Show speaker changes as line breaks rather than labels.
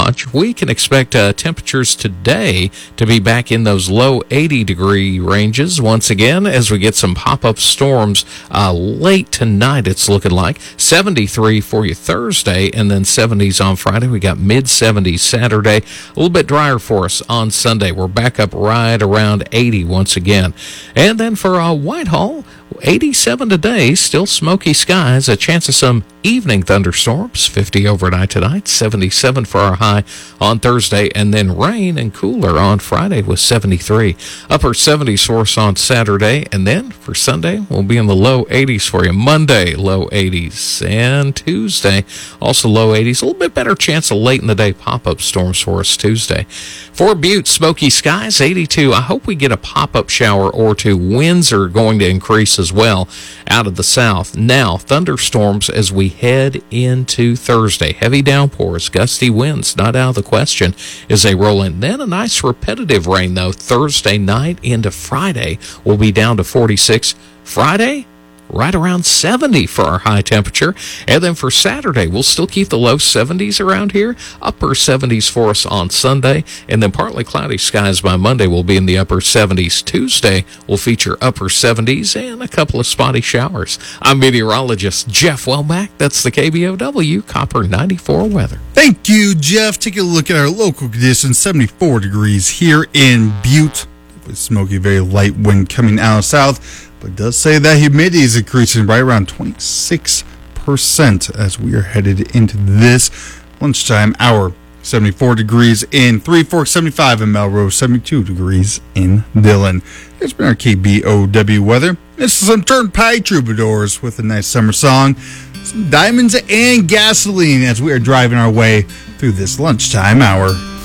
watch. We can expect temperatures today to be back in those low 80-degree ranges once again as we get some pop-up storms late tonight, it's looking like. 73 for you Thursday, and then 70s on Friday. We got mid-70s Saturday. A little bit drier for us on Sunday. We're back up right around 80 once again. And then for Whitehall, 87 today, still smoky skies, a chance of some evening thunderstorms, 50 overnight tonight, 77 for our high on Thursday, and then rain and cooler on Friday with 73. Upper 70s for us on Saturday, and then for Sunday, we'll be in the low 80s for you. Monday, low 80s, and Tuesday, also low 80s. A little bit better chance of late in the day pop-up storms for us Tuesday. For Butte, smoky skies, 82. I hope we get a pop-up shower or two. Winds are going to increase as well out of the south. Now, thunderstorms as we head into Thursday. Heavy downpours, gusty winds, not out of the question as they roll in. Then a nice repetitive rain, though, Thursday night into Friday. We'll be down to 46. Friday, right around 70 for our high temperature. And then for Saturday, we'll still keep the low 70s around here, upper 70s for us on Sunday, and then partly cloudy skies by Monday will be in the upper 70s. Tuesday will feature upper 70s and a couple of spotty showers. I'm meteorologist Jeff Welmack. That's the KBOW Copper 94 weather.
Thank you, Jeff. Take a look at our local conditions. 74 degrees here in Butte. With smoky, very light wind coming out of south. But it does say that humidity is increasing right around 26% as we are headed into this lunchtime hour. 74 degrees in Three Forks, 75 in Melrose, 72 degrees in Dillon. Here's been our KBOW weather. This is some Turnpike Troubadours with a nice summer song. Some Diamonds and Gasoline as we are driving our way through this lunchtime hour.